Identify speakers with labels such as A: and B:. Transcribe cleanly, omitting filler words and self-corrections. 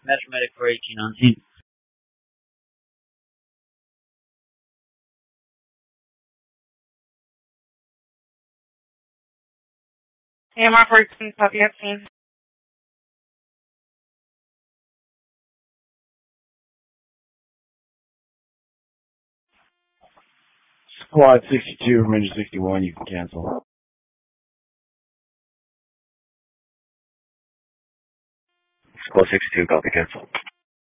A: Metro Medic for 18 on scene.
B: AMR 14, copy, I've seen.
C: Squad 62, Ranger 61, you can cancel.
D: Squad 62, copy, cancel.